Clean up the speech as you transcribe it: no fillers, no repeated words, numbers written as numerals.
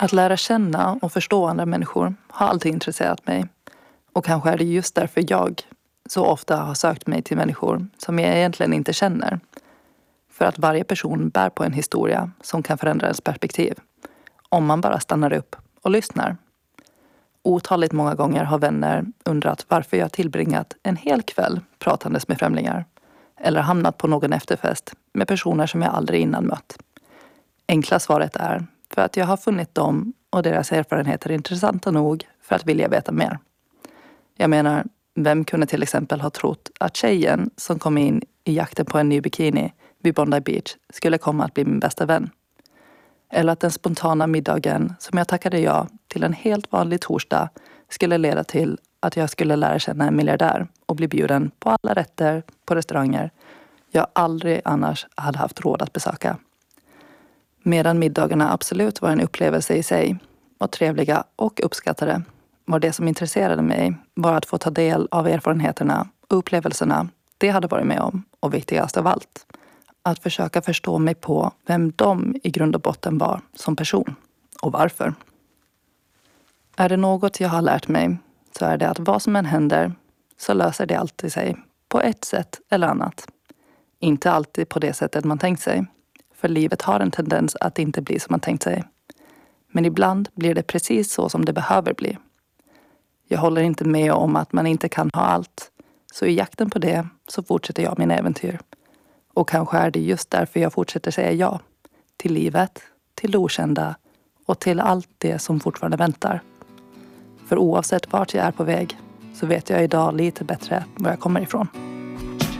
Att lära känna och förstå andra människor har alltid intresserat mig. Och kanske är det just därför jag så ofta har sökt mig till människor som jag egentligen inte känner. För att varje person bär på en historia som kan förändra ens perspektiv. Om man bara stannar upp och lyssnar. Otaligt många gånger har vänner undrat varför jag tillbringat en hel kväll pratandes med främlingar. Eller hamnat på någon efterfest med personer som jag aldrig innan mött. Enkla svaret är för att jag har funnit dem och deras erfarenheter intressanta nog för att vilja veta mer. Jag menar, vem kunde till exempel ha trott att tjejen som kom in i jakten på en ny bikini vid Bondi Beach skulle komma att bli min bästa vän? Eller att den spontana middagen som jag tackade ja till en helt vanlig torsdag skulle leda till att jag skulle lära känna en miljardär och bli bjuden på alla rätter på restauranger jag aldrig annars hade haft råd att besöka. Medan middagarna absolut var en upplevelse i sig, var trevliga och uppskattade, var det som intresserade mig var att få ta del av erfarenheterna och upplevelserna det hade varit med om, och viktigast av allt, att försöka förstå mig på vem de i grund och botten var som person och varför. Är det något jag har lärt mig så är det att vad som än händer så löser det alltid sig på ett sätt eller annat. Inte alltid på det sättet man tänkt sig, för livet har en tendens att inte bli som man tänkt sig. Men ibland blir det precis så som det behöver bli. Jag håller inte med om att man inte kan ha allt, så i jakten på det så fortsätter jag min äventyr. Och kanske är det just därför jag fortsätter säga ja. Till livet, till det okända och till allt det som fortfarande väntar. För oavsett vart jag är på väg så vet jag idag lite bättre var jag kommer ifrån.